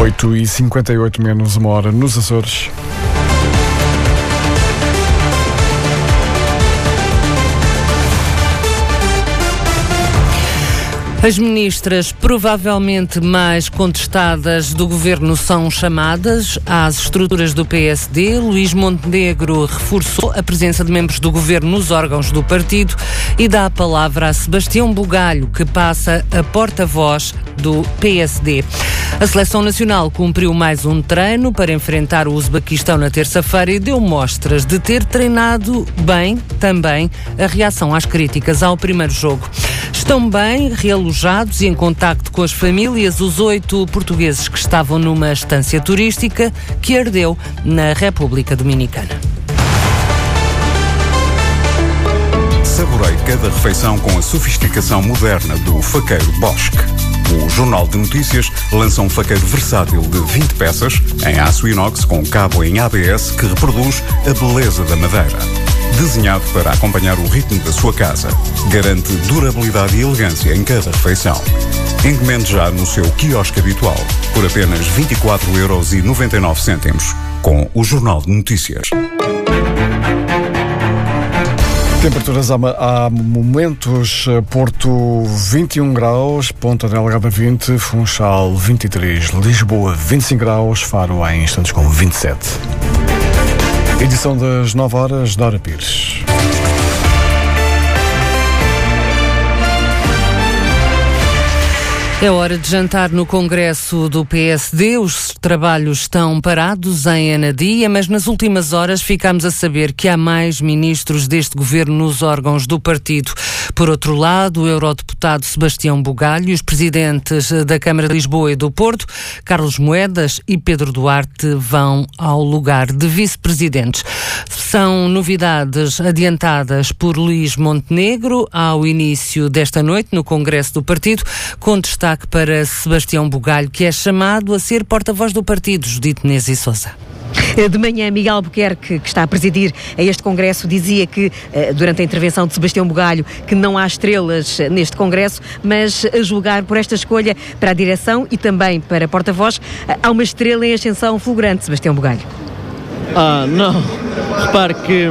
8h58 menos uma hora nos Açores. As ministras provavelmente mais contestadas do governo são chamadas às estruturas do PSD. Luís Montenegro reforçou a presença de membros do governo nos órgãos do partido e dá a palavra a Sebastião Bugalho, que passa a porta-voz do PSD. A Seleção Nacional cumpriu mais um treino para enfrentar o Uzbequistão na terça-feira e deu mostras de ter treinado bem também a reação às críticas ao primeiro jogo. Estão bem realojados e em contacto com as famílias os 8 portugueses que estavam numa estância turística que ardeu na República Dominicana. Saborei cada refeição com a sofisticação moderna do faqueiro Bosch. O Jornal de Notícias lança um faqueiro versátil de 20 peças, em aço inox com cabo em ABS que reproduz a beleza da madeira. Desenhado para acompanhar o ritmo da sua casa. Garante durabilidade e elegância em cada refeição. Encomende já no seu quiosque habitual, por apenas 24,99€, com o Jornal de Notícias. Temperaturas há momentos: Porto 21 graus, Ponta Delgada 20, Funchal 23, Lisboa 25 graus, Faro há instantes com 27. Edição das 9 horas, Dora Pires. É hora de jantar no Congresso do PSD. Os trabalhos estão parados em Anadia, mas nas últimas horas ficámos a saber que há mais ministros deste governo nos órgãos do partido. Por outro lado, o eurodeputado Sebastião Bugalho e os presidentes da Câmara de Lisboa e do Porto, Carlos Moedas e Pedro Duarte, vão ao lugar de vice-presidentes. São novidades adiantadas por Luís Montenegro ao início desta noite no Congresso do partido, com destaque para Sebastião Bugalho, que é chamado a ser porta-voz do partido. Judite Menezes e Sousa. De manhã, Miguel Albuquerque, que está a presidir a este Congresso, dizia que, durante a intervenção de Sebastião Bugalho, que não há estrelas neste Congresso, mas a julgar por esta escolha para a direção e também para a porta-voz, há uma estrela em ascensão fulgurante, Sebastião Bugalho. Não. Repare que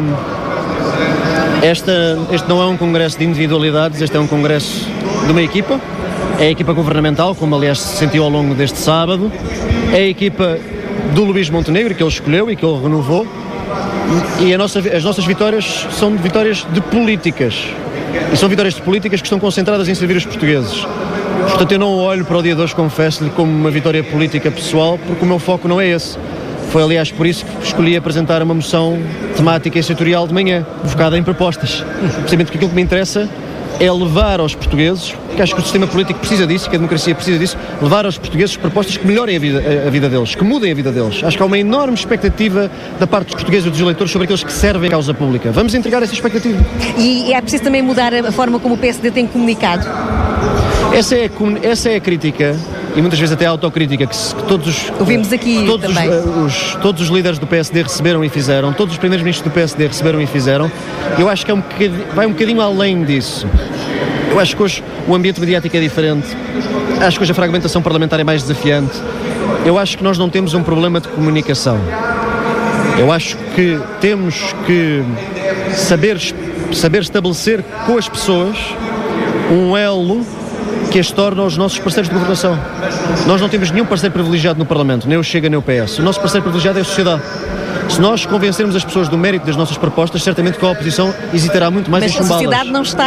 este não é um congresso de individualidades, este é um congresso de uma equipa. É a equipa governamental, como aliás se sentiu ao longo deste sábado. É a equipa do Luís Montenegro, que ele escolheu e que ele renovou. E as nossas vitórias são vitórias de políticas. E são vitórias de políticas que estão concentradas em servir os portugueses. Portanto, eu não olho para o dia de hoje, confesso-lhe, como uma vitória política pessoal, porque o meu foco não é esse. Foi, aliás, por isso que escolhi apresentar uma moção temática e setorial de manhã, focada em propostas. Precisamente porque aquilo que me interessa é levar aos portugueses, porque acho que o sistema político precisa disso, que a democracia precisa disso, levar aos portugueses propostas que melhorem a vida deles, que mudem a vida deles. Acho que há uma enorme expectativa da parte dos portugueses e dos eleitores sobre aqueles que servem à causa pública. Vamos entregar essa expectativa. E é preciso também mudar a forma como o PSD tem comunicado? Essa é a crítica, e muitas vezes até a autocrítica, que todos ouvimos aqui também. Todos os líderes do PSD receberam e fizeram, todos os primeiros ministros do PSD receberam e fizeram. Eu acho que vai um bocadinho além disso. Eu acho que hoje o ambiente mediático é diferente. Acho que hoje a fragmentação parlamentar é mais desafiante. Eu acho que nós não temos um problema de comunicação. Eu acho que temos que saber estabelecer com as pessoas um elo que as torna os nossos parceiros de governação. Nós não temos nenhum parceiro privilegiado no Parlamento, nem o Chega nem o PS. O nosso parceiro privilegiado é a sociedade. Se nós convencermos as pessoas do mérito das nossas propostas, certamente que a oposição hesitará muito mais em chumbá-las. Mas a sociedade não está